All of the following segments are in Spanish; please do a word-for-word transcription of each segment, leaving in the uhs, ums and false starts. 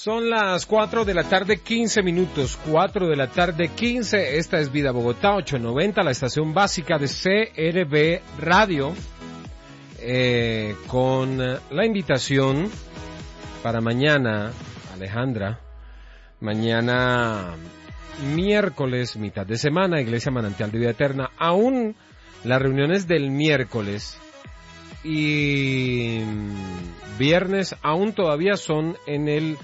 Son las cuatro de la tarde, quince minutos, cuatro de la tarde, quince. Esta es Vida Bogotá, ochocientos noventa, la estación básica de C R B Radio, eh, con la invitación para mañana, Alejandra, mañana miércoles, mitad de semana, Iglesia Manantial de Vida Eterna. Aún las reuniones del miércoles y viernes aún todavía son en el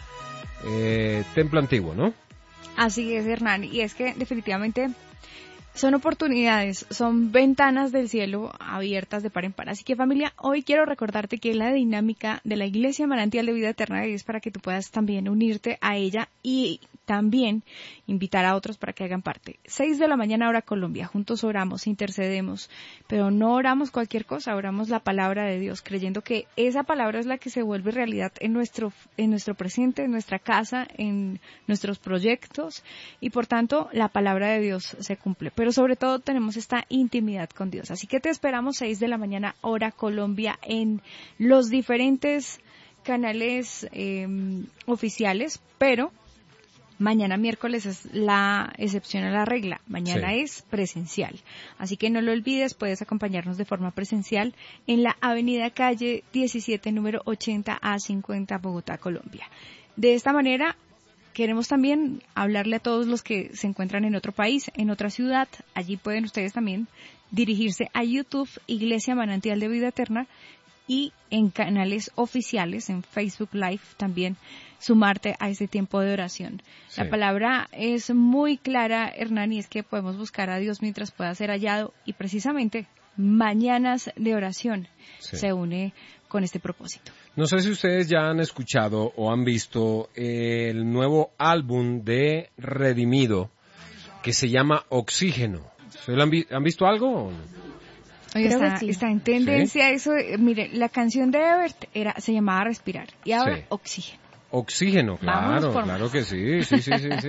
eh, templo antiguo, ¿no? Así es, Hernán, y es que definitivamente son oportunidades, son ventanas del cielo abiertas de par en par. Así que, familia, hoy quiero recordarte que la dinámica de la Iglesia Manantial de Vida Eterna es para que tú puedas también unirte a ella y también invitar a otros para que hagan parte. Seis de la mañana, hora Colombia. Juntos oramos, intercedemos, pero no oramos cualquier cosa, oramos la palabra de Dios, creyendo que esa palabra es la que se vuelve realidad en nuestro, en nuestro presente, en nuestra casa, en nuestros proyectos, y por tanto la palabra de Dios se cumple. Pero sobre todo tenemos esta intimidad con Dios. Así que te esperamos seis de la mañana, hora Colombia, en los diferentes canales eh, oficiales, pero mañana miércoles es la excepción a la regla. Mañana sí. Es presencial. Así que no lo olvides, puedes acompañarnos de forma presencial en la avenida calle diecisiete, número ochenta a cincuenta, Bogotá, Colombia. De esta manera, queremos también hablarle a todos los que se encuentran en otro país, en otra ciudad. Allí pueden ustedes también dirigirse a YouTube, Iglesia Manantial de Vida Eterna, y en canales oficiales, en Facebook Live, también sumarte a ese tiempo de oración. Sí. La palabra es muy clara, Hernán, y es que podemos buscar a Dios mientras pueda ser hallado, y precisamente Mañanas de Oración sí. se une con este propósito. No sé si ustedes ya han escuchado o han visto el nuevo álbum de Redimido que se llama Oxígeno. ¿Han, vi- ¿Han visto algo? Oye, está, sí. está en tendencia ¿Sí? eso. De, mire, la canción de Ebert era, se llamaba Respirar y ahora sí. Oxígeno. Oxígeno, claro, claro que sí, sí, sí, sí, sí.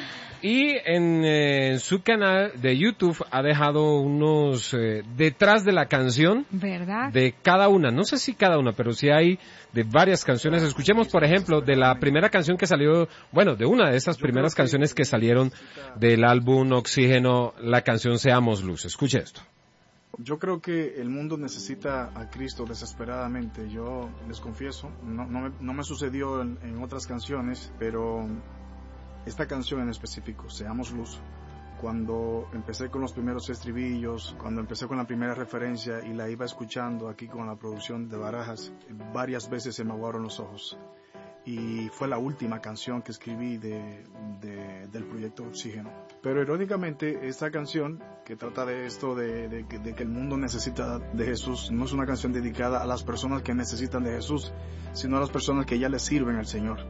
Y en eh, su canal de YouTube ha dejado unos eh, detrás de la canción, ¿verdad? De cada una, no sé si cada una, pero sí hay de varias canciones. Escuchemos, por ejemplo, de la primera canción que salió, bueno, de una de esas primeras canciones que salieron del álbum Oxígeno, la canción Seamos Luz. Escuche esto. Yo creo que el mundo necesita a Cristo desesperadamente. Yo les confieso, no, no, me, no me sucedió en, en otras canciones, pero esta canción en específico, Seamos Luz, cuando empecé con los primeros estribillos, cuando empecé con la primera referencia y la iba escuchando aquí con la producción de Barajas, varias veces se me aguaron los ojos. Y fue la última canción que escribí de, de, del proyecto Oxígeno. Pero irónicamente, esta canción que trata de esto, de, de, de que el mundo necesita de Jesús, no es una canción dedicada a las personas que necesitan de Jesús, sino a las personas que ya le sirven al Señor.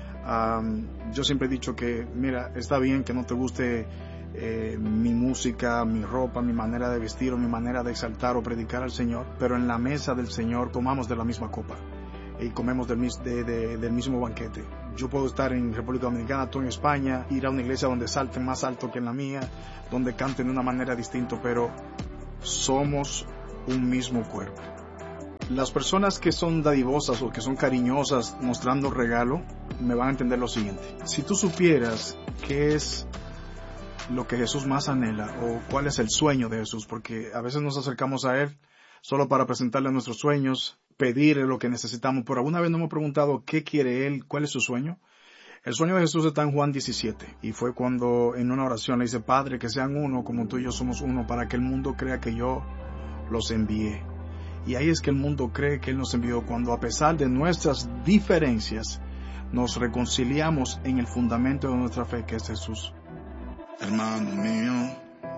Um, yo siempre he dicho que, mira, está bien que no te guste eh, mi música, mi ropa, mi manera de vestir o mi manera de exaltar o predicar al Señor, pero en la mesa del Señor comamos de la misma copa y comemos del, de, de, del mismo banquete. Yo puedo estar en República Dominicana, tú en España, ir a una iglesia donde salten más alto que en la mía, donde canten de una manera distinta, pero somos un mismo cuerpo. Las personas que son dadivosas o que son cariñosas mostrando regalo, me van a entender lo siguiente. Si tú supieras qué es lo que Jesús más anhela o cuál es el sueño de Jesús, porque a veces nos acercamos a Él solo para presentarle nuestros sueños, pedirle lo que necesitamos, pero alguna vez nos hemos preguntado qué quiere Él, cuál es su sueño. El sueño de Jesús está en Juan diecisiete, y fue cuando en una oración le dice, Padre, que sean uno como tú y yo somos uno, para que el mundo crea que yo los envié. Y ahí es que el mundo cree que Él nos envió, cuando a pesar de nuestras diferencias, nos reconciliamos en el fundamento de nuestra fe, que es Jesús. Hermano mío.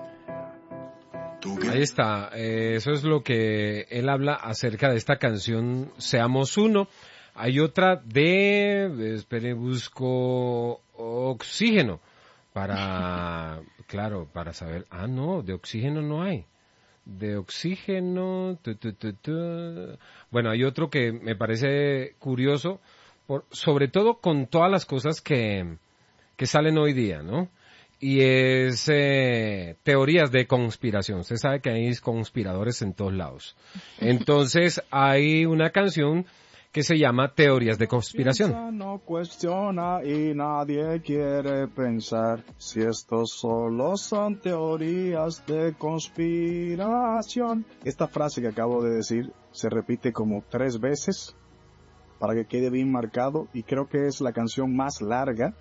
Ahí está, eh, eso es lo que él habla acerca de esta canción Seamos Uno. Hay otra de, espere, busco Oxígeno, para, claro, para saber, ah no, de Oxígeno no hay, de Oxígeno, tu, tu, tu, tu. Bueno, hay otro que me parece curioso, por, sobre todo con todas las cosas que, que salen hoy día, ¿no? Y es eh, teorías de conspiración. Usted sabe que hay conspiradores en todos lados. Entonces hay una canción que se llama Teorías de Conspiración. Piensa, no cuestiona y nadie quiere pensar si estos solo son teorías de conspiración. Esta frase que acabo de decir se repite como tres veces para que quede bien marcado y creo que es la canción más larga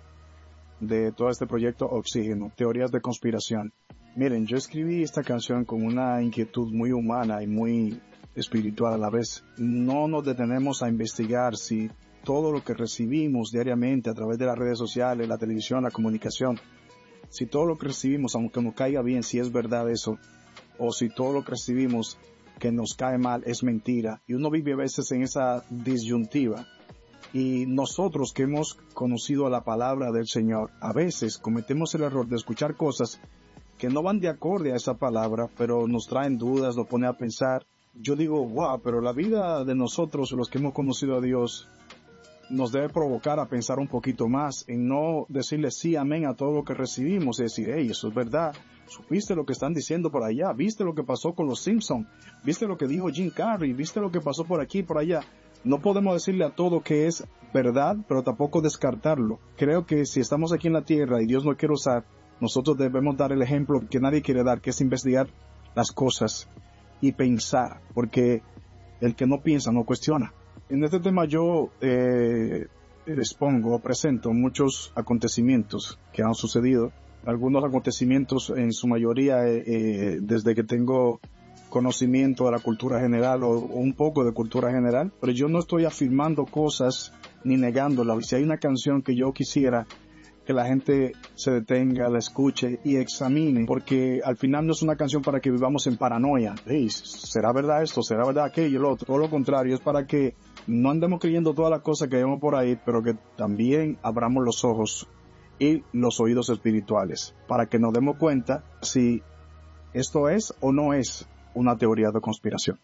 de todo este proyecto Oxígeno, Teorías de Conspiración. Miren, yo escribí esta canción con una inquietud muy humana y muy espiritual a la vez. No nos detenemos a investigar si todo lo que recibimos diariamente a través de las redes sociales, la televisión, la comunicación, si todo lo que recibimos, aunque nos caiga bien, si es verdad eso, o si todo lo que recibimos que nos cae mal es mentira. Y uno vive a veces en esa disyuntiva. Y nosotros que hemos conocido la palabra del Señor, a veces cometemos el error de escuchar cosas que no van de acorde a esa palabra, pero nos traen dudas, nos pone a pensar. Yo digo, wow, pero la vida de nosotros, los que hemos conocido a Dios, nos debe provocar a pensar un poquito más, en no decirle sí, amén a todo lo que recibimos, y decir, hey, eso es verdad, supiste lo que están diciendo por allá, viste lo que pasó con los Simpsons, viste lo que dijo Jim Carrey, viste lo que pasó por aquí y por allá. No podemos decirle a todo que es verdad, pero tampoco descartarlo. Creo que si estamos aquí en la tierra y Dios nos quiere usar, nosotros debemos dar el ejemplo que nadie quiere dar, que es investigar las cosas y pensar, porque el que no piensa no cuestiona. En este tema yo eh, expongo, presento muchos acontecimientos que han sucedido, algunos acontecimientos en su mayoría eh, eh, desde que tengo conocimiento de la cultura general o, o un poco de cultura general, pero yo no estoy afirmando cosas ni negándolas. Si hay una canción que yo quisiera que la gente se detenga, la escuche y examine, porque al final no es una canción para que vivamos en paranoia. Hey, ¿será verdad esto? ¿Será verdad aquello y lo otro? Todo lo contrario, es para que no andemos creyendo todas las cosas que vemos por ahí, pero que también abramos los ojos y los oídos espirituales, para que nos demos cuenta si esto es o no es una teoría de conspiración.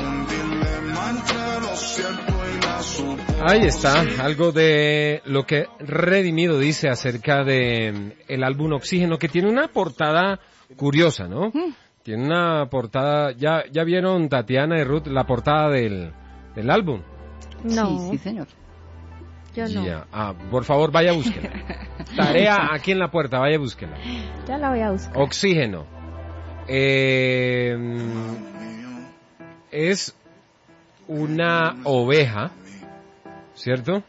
Ahí está, algo de lo que Redimido dice acerca de el álbum Oxígeno, que tiene una portada curiosa, ¿no? Mm. Tiene una portada, ¿ya ya vieron, Tatiana y Ruth, la portada del, del álbum? No. Sí, sí, señor. Yo no. Ya. Ah, por favor, vaya a búsquela. Tarea aquí en la puerta, vaya a búsquela. Ya la voy a buscar. Oxígeno. Eh, es una oveja, ¿cierto?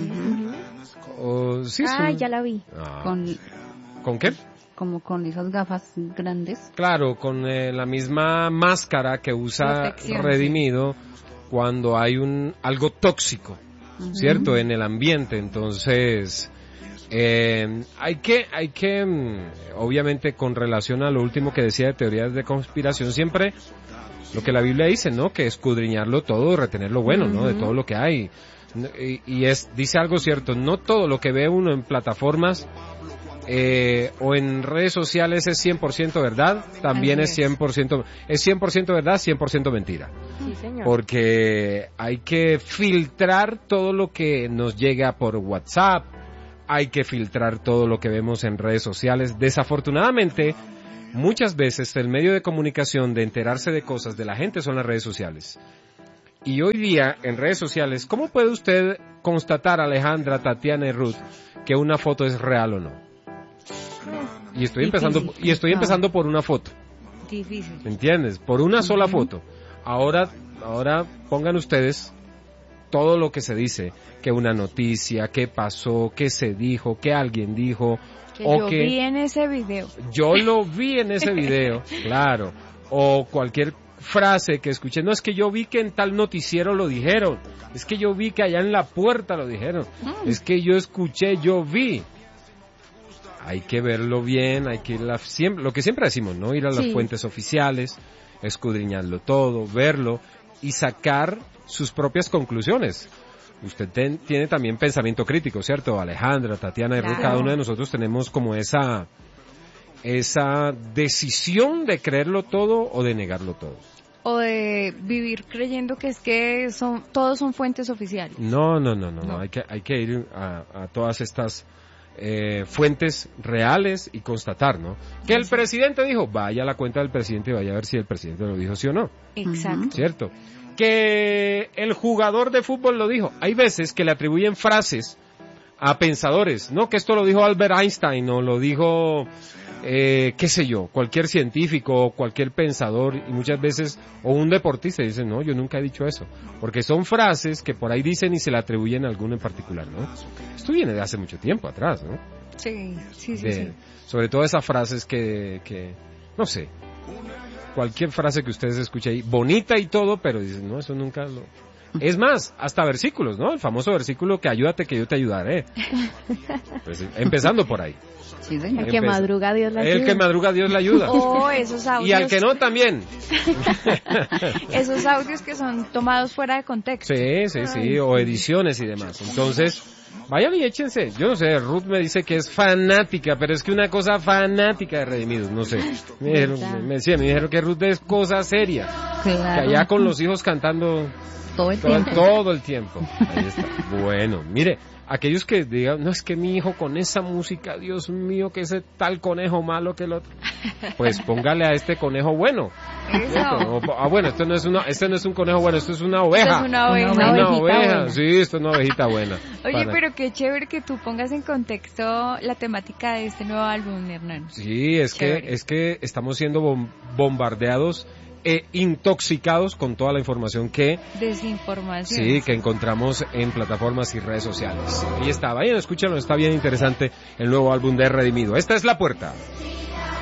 O, sí, ah, un... ya la vi. Ah. Con, ¿Con qué? Como con esas gafas grandes. Claro, con eh, la misma máscara que usa Protección, Redimido, sí, cuando hay un algo tóxico, uh-huh, ¿cierto? En el ambiente. Entonces, eh, hay que, hay que, obviamente, con relación a lo último que decía de teorías de conspiración, siempre lo que la Biblia dice, ¿no? Que escudriñarlo todo, retener lo bueno, ¿no? De todo lo que hay. Y, y es, dice algo cierto, no todo lo que ve uno en plataformas eh, o en redes sociales es cien por ciento verdad, también es cien por ciento, es cien por ciento verdad, cien por ciento mentira. Sí, señor. Porque hay que filtrar todo lo que nos llega por WhatsApp, hay que filtrar todo lo que vemos en redes sociales. Desafortunadamente, muchas veces el medio de comunicación de enterarse de cosas de la gente son las redes sociales. Y hoy día, en redes sociales, ¿cómo puede usted constatar, Alejandra, Tatiana y Ruth, que una foto es real o no? Y estoy empezando, y estoy empezando por una foto. Difícil. ¿Me entiendes? Por una sola foto. Ahora, ahora pongan ustedes todo lo que se dice, que una noticia, qué pasó, qué se dijo, qué alguien dijo. Que o yo que vi en ese video. Yo lo vi en ese video, claro. O cualquier frase que escuché, no, es que yo vi que en tal noticiero lo dijeron, es que yo vi que allá en la puerta lo dijeron, mm. es que yo escuché, yo vi. Hay que verlo bien, hay que ir a, siempre, lo que siempre decimos, ¿no? Ir a las sí. fuentes oficiales, escudriñarlo todo, verlo y sacar sus propias conclusiones. Usted ten, tiene también pensamiento crítico, ¿cierto? Alejandra, Tatiana y Ruth, cada uno de nosotros tenemos como esa esa decisión de creerlo todo o de negarlo todo. O de vivir creyendo que es que son todos son fuentes oficiales. No, no, no, no, no. Hay que hay que ir a, a todas estas eh, fuentes reales y constatar, ¿no? Que el presidente dijo, vaya a la cuenta del presidente y vaya a ver si el presidente lo dijo sí o no. Exacto. ¿Cierto? Que el jugador de fútbol lo dijo. Hay veces que le atribuyen frases a pensadores, ¿no? Que esto lo dijo Albert Einstein o lo dijo, eh, qué sé yo, cualquier científico o cualquier pensador, y muchas veces, o un deportista dice, no, yo nunca he dicho eso, porque son frases que por ahí dicen y se le atribuyen a alguno en particular, ¿no? Esto viene de hace mucho tiempo atrás, ¿no? Sí, sí, sí, De, sí. Sobre todo esas frases que, que, no sé, cualquier frase que ustedes escuchen ahí, bonita y todo, pero dicen, no, eso nunca lo... Es más, hasta versículos, ¿no? El famoso versículo que ayúdate que yo te ayudaré. Pues, empezando por ahí. Sí, señor. El que madruga Dios la ayuda. El que madruga Dios le ayuda. O esos audios. Y al que no también. Esos audios que son tomados fuera de contexto. Sí, sí, sí, o ediciones y demás. Entonces, vayan y échense. Yo no sé, Ruth me dice que es fanática, pero es que una cosa fanática de Redimidos, no sé. Me dijeron, me, decía, me dijeron que Ruth es cosa seria. Claro. Que allá con los hijos cantando Todo el todo, tiempo. todo el tiempo. Ahí está. Bueno, mire, aquellos que digan, no es que mi hijo con esa música, Dios mío, que ese tal conejo malo que el otro. Pues póngale a este conejo bueno. Eso. O- Ah, bueno, esto no es una, este no es un conejo bueno, esto es una oveja. Esto es una oveja. Una, Una ovejita oveja, buena. sí, esto es una ovejita buena. Oye, Para- pero qué chévere que tú pongas en contexto la temática de este nuevo álbum, Hernán. Sí, es que, Chévere. es que estamos siendo bom- bombardeados e intoxicados con toda la información que, Desinformación. sí, que encontramos en plataformas y redes sociales. Ahí está, vayan, escúchanlo, está bien interesante el nuevo álbum de Redimido. Esta es La Puerta.